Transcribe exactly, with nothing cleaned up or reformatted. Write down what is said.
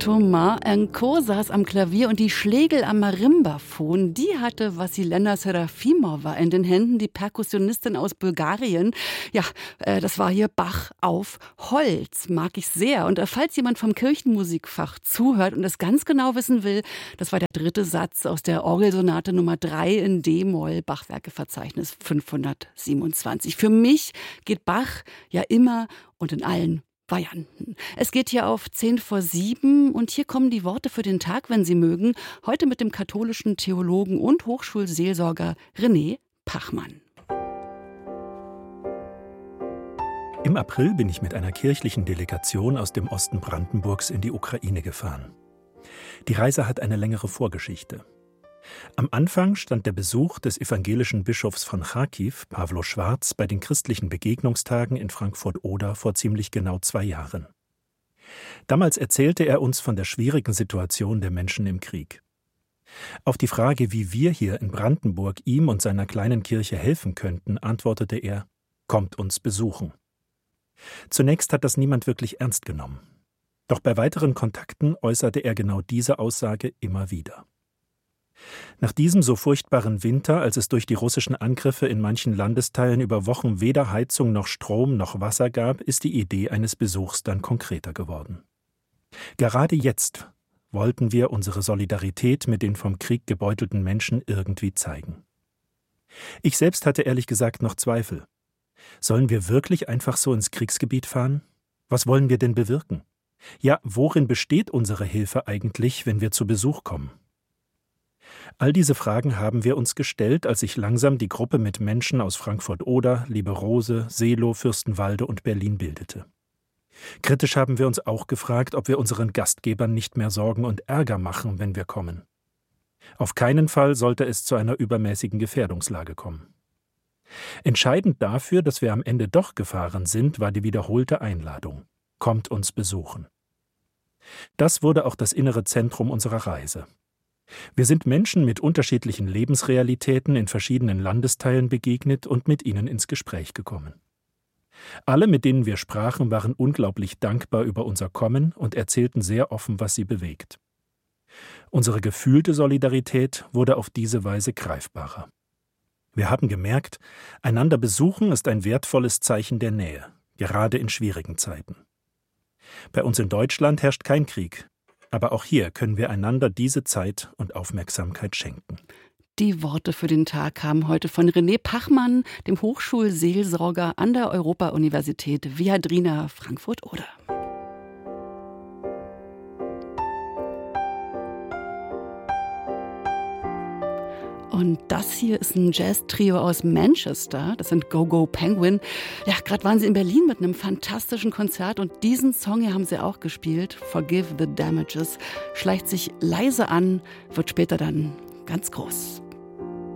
Thomas Enko saß am Klavier und die Schlegel am Marimbaphon, die hatte Wassilena Serafimova in den Händen, die Perkussionistin aus Bulgarien. Ja, äh, das war hier Bach auf Holz, mag ich sehr. Und äh, falls jemand vom Kirchenmusikfach zuhört und es ganz genau wissen will, das war der dritte Satz aus der Orgelsonate Nummer drei in D-Moll, Bachwerkeverzeichnis fünfhundertsiebenundzwanzig. Für mich geht Bach ja immer und in allen Varianten. Es geht hier auf zehn vor sieben und hier kommen die Worte für den Tag, wenn Sie mögen. Heute mit dem katholischen Theologen und Hochschulseelsorger René Pachmann. Im April bin ich mit einer kirchlichen Delegation aus dem Osten Brandenburgs in die Ukraine gefahren. Die Reise hat eine längere Vorgeschichte. Am Anfang stand der Besuch des evangelischen Bischofs von Charkiw, Pawlo Schwarz, bei den christlichen Begegnungstagen in Frankfurt-Oder vor ziemlich genau zwei Jahren. Damals erzählte er uns von der schwierigen Situation der Menschen im Krieg. Auf die Frage, wie wir hier in Brandenburg ihm und seiner kleinen Kirche helfen könnten, antwortete er: Kommt uns besuchen. Zunächst hat das niemand wirklich ernst genommen. Doch bei weiteren Kontakten äußerte er genau diese Aussage immer wieder. Nach diesem so furchtbaren Winter, als es durch die russischen Angriffe in manchen Landesteilen über Wochen weder Heizung noch Strom noch Wasser gab, ist die Idee eines Besuchs dann konkreter geworden. Gerade jetzt wollten wir unsere Solidarität mit den vom Krieg gebeutelten Menschen irgendwie zeigen. Ich selbst hatte ehrlich gesagt noch Zweifel. Sollen wir wirklich einfach so ins Kriegsgebiet fahren? Was wollen wir denn bewirken? Ja, worin besteht unsere Hilfe eigentlich, wenn wir zu Besuch kommen? All diese Fragen haben wir uns gestellt, als sich langsam die Gruppe mit Menschen aus Frankfurt-Oder, Lieberose, Seelow, Fürstenwalde und Berlin bildete. Kritisch haben wir uns auch gefragt, ob wir unseren Gastgebern nicht mehr Sorgen und Ärger machen, wenn wir kommen. Auf keinen Fall sollte es zu einer übermäßigen Gefährdungslage kommen. Entscheidend dafür, dass wir am Ende doch gefahren sind, war die wiederholte Einladung: Kommt uns besuchen. Das wurde auch das innere Zentrum unserer Reise. Wir sind Menschen mit unterschiedlichen Lebensrealitäten in verschiedenen Landesteilen begegnet und mit ihnen ins Gespräch gekommen. Alle, mit denen wir sprachen, waren unglaublich dankbar über unser Kommen und erzählten sehr offen, was sie bewegt. Unsere gefühlte Solidarität wurde auf diese Weise greifbarer. Wir haben gemerkt, einander besuchen ist ein wertvolles Zeichen der Nähe, gerade in schwierigen Zeiten. Bei uns in Deutschland herrscht kein Krieg. Aber auch hier können wir einander diese Zeit und Aufmerksamkeit schenken. Die Worte für den Tag kamen heute von René Pachmann, dem Hochschulseelsorger an der Europa-Universität Viadrina Frankfurt-Oder. Und das hier ist ein Jazz-Trio aus Manchester. Das sind Go-Go Penguin. Ja, gerade waren sie in Berlin mit einem fantastischen Konzert und diesen Song hier haben sie auch gespielt. Forgive the Damages. Schleicht sich leise an, wird später dann ganz groß.